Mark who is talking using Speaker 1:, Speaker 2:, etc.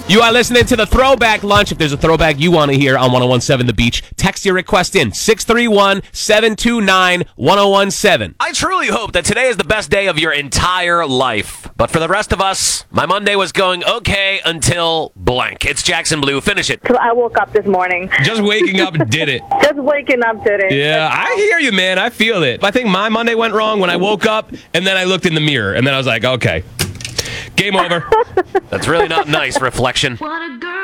Speaker 1: You are listening to the Throwback Lunch. If there's a throwback you want to hear on 1017 The Beach, text your request in 631-729-1017. I truly hope that today is the best day of your entire life. But for the rest of us, my Monday was going okay until blank. It's Jackson Blue. Finish it.
Speaker 2: Till I woke up this morning.
Speaker 1: Just waking up did it.
Speaker 2: Just waking up did it.
Speaker 1: Yeah, I hear you, man. I feel it. I think my Monday went wrong when I woke up, and then I looked in the mirror, and then I was like, okay, game over. That's really not nice, reflection.
Speaker 3: What a girl.